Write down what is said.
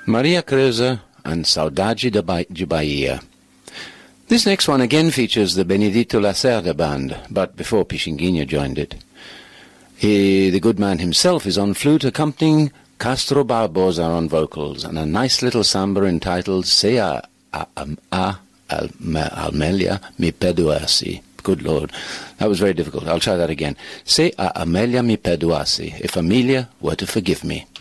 Maria Creusa and Saudade de Bahia. This next one again features the Benedito Lacerda Band, but before Pichinguinha joined it. The good man himself is on flute, accompanying Castro Barbosa on vocals, and a nice little samba entitled Se a Amelia mi perdoassi. Good Lord, that was very difficult. I'll try that again. Se a Amelia mi perdoassi, if Amelia were to forgive me.